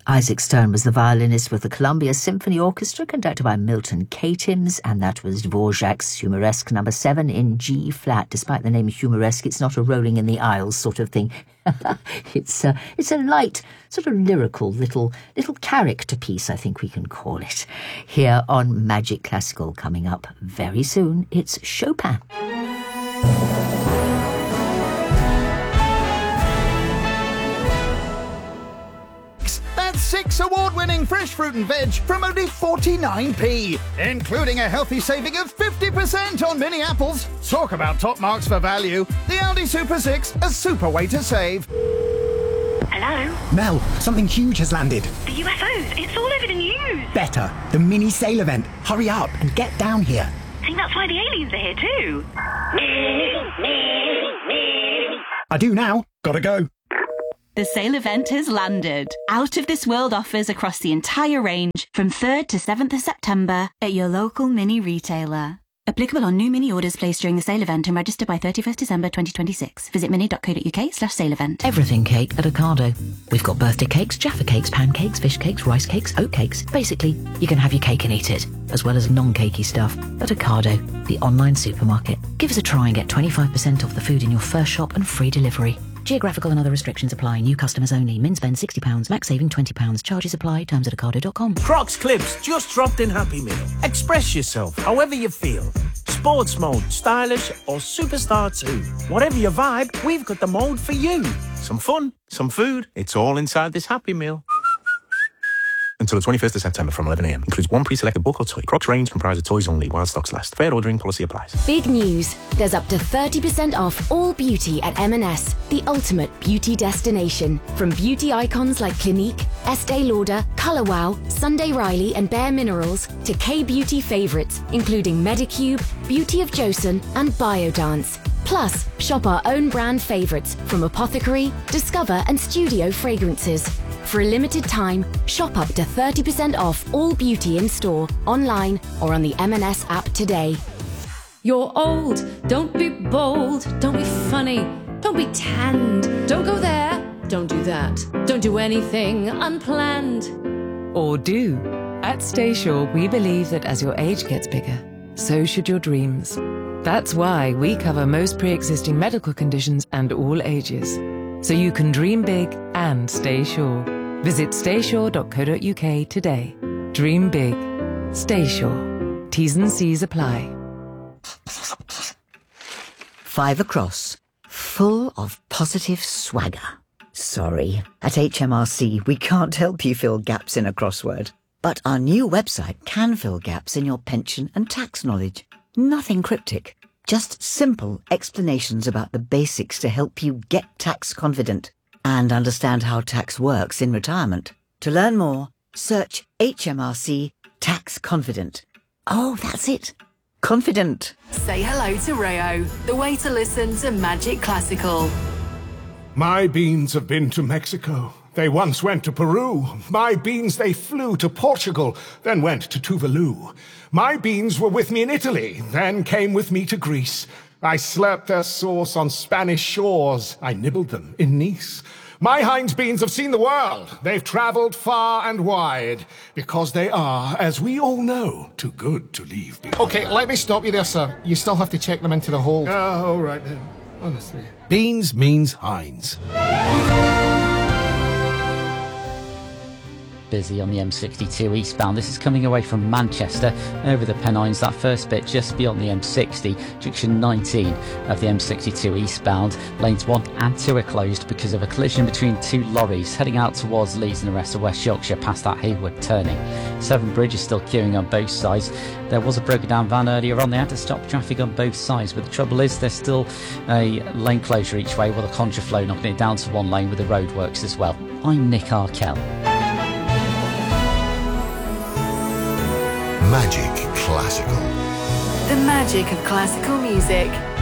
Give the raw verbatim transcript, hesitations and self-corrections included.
Isaac Stern was the violinist with the Columbia Symphony Orchestra, conducted by Milton Katims, and that was Dvorak's Humoresque number seven in G flat. Despite the name Humoresque, it's not a rolling in the aisles sort of thing. it's a, it's a light, sort of lyrical little little character piece, I think we can call it. Here on Magic Classical, coming up very soon, it's Chopin. That's six award-winning fresh fruit and veg from only forty-nine p, including a healthy saving of fifty percent on mini apples. Talk about top marks for value. The Aldi Super six, a super way to save. Hello? Mel, something huge has landed. The U F Os, it's all over the news. Better, the mini sale event. Hurry up and get down here. I think that's why the aliens are here too. I do now. Gotta go. The sale event has landed. Out of this world offers across the entire range from third to seventh of September at your local mini retailer. Applicable on new mini orders placed during the sale event and registered by thirty-first December twenty twenty-six. Visit mini.co.uk slash sale event. Everything cake at Ocado. We've got birthday cakes, Jaffa cakes, pancakes, fish cakes, rice cakes, oat cakes. Basically, you can have your cake and eat it, as well as non-cakey stuff at Ocado, the online supermarket. Give us a try and get twenty-five percent off the food in your first shop and free delivery. Geographical and other restrictions apply. New customers only. Min spend sixty pounds. Max saving twenty pounds. Charges apply. Terms at ocado dot com. Crocs Clips just dropped in Happy Meal. Express yourself however you feel. Sports mode, stylish or superstar too. Whatever your vibe, we've got the mode for you. Some fun, some food. It's all inside this Happy Meal. Until the twenty-first of September from eleven a m. Includes one pre-selected book or toy. Crocs range comprises toys only while stocks last. Fair ordering policy applies. Big news. There's up to thirty percent off all beauty at M and S, the ultimate beauty destination. From beauty icons like Clinique, Estee Lauder, Colour Wow, Sunday Riley and Bare Minerals to K-beauty favourites, including Medicube, Beauty of Joseon and Biodance. Plus, shop our own brand favourites from Apothecary, Discover and Studio Fragrances. For a limited time, shop up to thirty percent off all beauty in store, online or on the M and S app today. You're old, don't be bold, don't be funny, don't be tanned, don't go there, don't do that, don't do anything unplanned. Or do. At Staysure, we believe that as your age gets bigger, so should your dreams. That's why we cover most pre-existing medical conditions and all ages. So you can dream big and stay sure. Visit staysure dot co dot uk today. Dream big. Stay sure. T's and C's apply. Five across. Full of positive swagger. Sorry. At H M R C, we can't help you fill gaps in a crossword. But our new website can fill gaps in your pension and tax knowledge. Nothing cryptic. Just simple explanations about the basics to help you get tax confident and understand how tax works in retirement. To learn more, search H M R C Tax Confident. Oh, that's it. Confident. Say hello to Rayo, the way to listen to Magic Classical. My beans have been to Mexico. They once went to Peru. My beans, they flew to Portugal, then went to Tuvalu. My beans were with me in Italy, then came with me to Greece. I slurped their sauce on Spanish shores. I nibbled them in Nice. My Heinz beans have seen the world. They've travelled far and wide, because they are, as we all know, too good to leave behind. Okay, let me stop you there, sir. You still have to check them into the hold. Oh, all right then. Honestly. Beans means Heinz. Busy on the M sixty-two eastbound. This is coming away from Manchester over the Pennines. That first bit just beyond the M sixty, junction nineteen of the M sixty-two eastbound. Lanes one and two are closed because of a collision between two lorries heading out towards Leeds and the rest of West Yorkshire past that Hayward turning. Severn Bridge is still queuing on both sides. There was a broken down van earlier on. They had to stop traffic on both sides, but the trouble is there's still a lane closure each way with a contraflow knocking it down to one lane with the roadworks as well. I'm Nick Arkell. Magic Classical. The magic of classical music.